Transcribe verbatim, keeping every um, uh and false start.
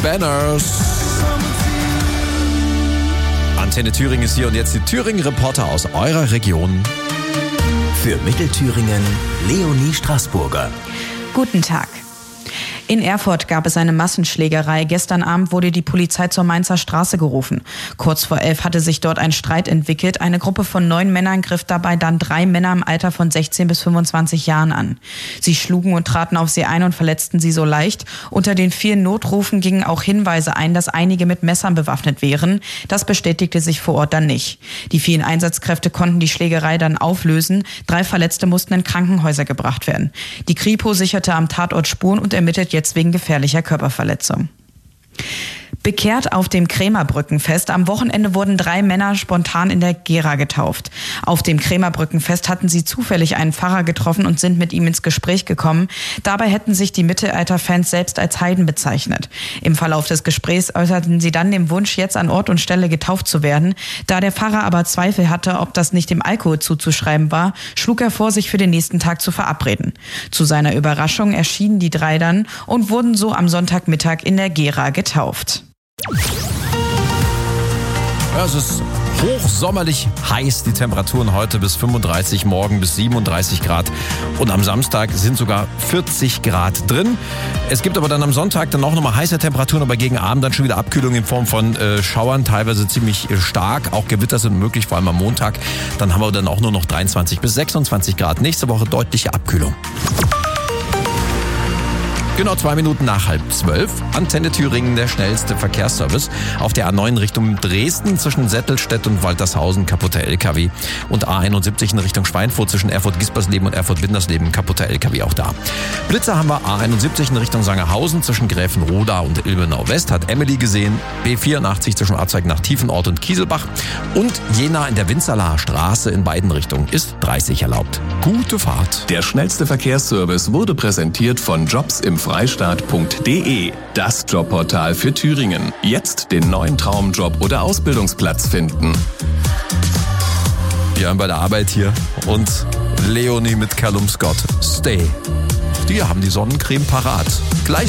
Banners. Antenne Thüringen ist hier und jetzt die Thüringen-Reporter aus eurer Region. Für Mittelthüringen Leonie Straßburger. Guten Tag. In Erfurt gab es eine Massenschlägerei. Gestern Abend wurde die Polizei zur Mainzer Straße gerufen. Kurz vor elf hatte sich dort ein Streit entwickelt. Eine Gruppe von neun Männern griff dabei dann drei Männer im Alter von sechzehn bis fünfundzwanzig Jahren an. Sie schlugen und traten auf sie ein und verletzten sie so leicht. Unter den vielen Notrufen gingen auch Hinweise ein, dass einige mit Messern bewaffnet wären. Das bestätigte sich vor Ort dann nicht. Die vielen Einsatzkräfte konnten die Schlägerei dann auflösen. Drei Verletzte mussten in Krankenhäuser gebracht werden. Die Kripo sicherte am Tatort Spuren und ermittelt jetzt wegen gefährlicher Körperverletzung. Bekehrt auf dem Krämerbrückenfest. Am Wochenende wurden drei Männer spontan in der Gera getauft. Auf dem Krämerbrückenfest hatten sie zufällig einen Pfarrer getroffen und sind mit ihm ins Gespräch gekommen. Dabei hätten sich die Mittelalterfans selbst als Heiden bezeichnet. Im Verlauf des Gesprächs äußerten sie dann den Wunsch, jetzt an Ort und Stelle getauft zu werden. Da der Pfarrer aber Zweifel hatte, ob das nicht dem Alkohol zuzuschreiben war, schlug er vor, sich für den nächsten Tag zu verabreden. Zu seiner Überraschung erschienen die drei dann und wurden so am Sonntagmittag in der Gera getauft. Ja, es ist hochsommerlich heiß, die Temperaturen heute bis fünfunddreißig, morgen bis siebenunddreißig Grad und am Samstag sind sogar vierzig Grad drin. Es gibt aber dann am Sonntag dann auch nochmal heiße Temperaturen, aber gegen Abend dann schon wieder Abkühlung in Form von äh, Schauern, teilweise ziemlich äh, stark. Auch Gewitter sind möglich, vor allem am Montag. Dann haben wir dann auch nur noch dreiundzwanzig bis sechsundzwanzig Grad. Nächste Woche deutliche Abkühlung. Genau zwei Minuten nach halb zwölf. Antenne Thüringen, der schnellste Verkehrsservice. Auf der A neun Richtung Dresden zwischen Settelstedt und Waltershausen kaputter L K W. Und A einundsiebzig in Richtung Schweinfurt zwischen Erfurt-Gispersleben und Erfurt-Windersleben kaputter L K W auch da. Blitzer haben wir A einundsiebzig in Richtung Sangerhausen zwischen Gräfenroda und Ilmenau-West. Hat Emily gesehen. B vierundachtzig zwischen Arzweig nach Tiefenort und Kieselbach. Und Jena in der Winzerlaher Straße in beiden Richtungen ist dreißig erlaubt. Gute Fahrt. Der schnellste Verkehrsservice wurde präsentiert von Jobs im Freistaat punkt de, das Jobportal für Thüringen. Jetzt den neuen Traumjob oder Ausbildungsplatz finden. Wir haben bei der Arbeit hier und Leonie mit Callum Scott. Stay. Die haben die Sonnencreme parat. Gleich